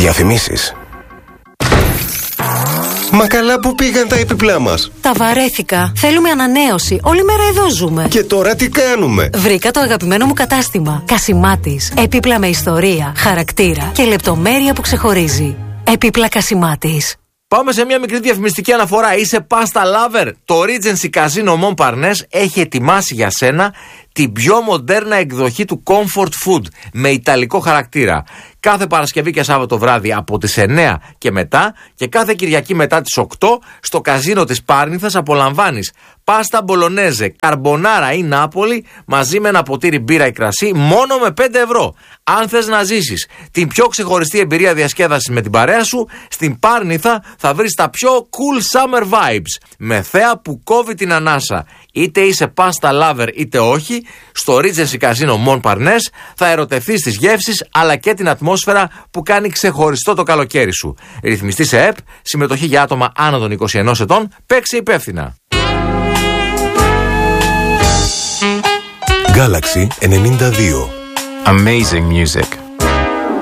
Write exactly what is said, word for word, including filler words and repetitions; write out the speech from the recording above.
Διαφημίσεις. Μα καλά που πήγαν τα έπιπλά μας. Τα βαρέθηκα. Θέλουμε ανανέωση. Όλη μέρα εδώ ζούμε. Και τώρα τι κάνουμε? Βρήκα το αγαπημένο μου κατάστημα. Κασιμάτης. Έπιπλα με ιστορία, χαρακτήρα και λεπτομέρεια που ξεχωρίζει. Έπιπλα Κασιμάτης. Πάμε σε μια μικρή διαφημιστική αναφορά. Είσαι pasta lover? Το Regency Casino Montparnasse έχει ετοιμάσει για σένα την πιο μοντέρνα εκδοχή του comfort food με ιταλικό χαρακτήρα. Κάθε Παρασκευή και Σάββατο βράδυ από τις εννιά και μετά και κάθε Κυριακή μετά τις οκτώ στο καζίνο της Πάρνηθας απολαμβάνεις πάστα μπολονέζε, καρμπονάρα ή νάπολη μαζί με ένα ποτήρι μπύρα ή κρασί μόνο με πέντε ευρώ. Αν θες να ζήσεις την πιο ξεχωριστή εμπειρία διασκέδασης με την παρέα σου, στην Πάρνηθα θα βρεις τα πιο cool summer vibes με θέα που κόβει την ανάσα. Είτε είσαι pasta lover είτε όχι, στο Regency Casino Montparnasse θα ερωτευτείς τις γεύσεις αλλά και την ατμόσφαιρα που κάνει ξεχωριστό το καλοκαίρι σου. Ρυθμιστή σε ΕΠ, συμμετοχή για άτομα άνω των είκοσι ενός ετών, παίξε υπεύθυνα. Galaxy ενενήντα δύο. Amazing music.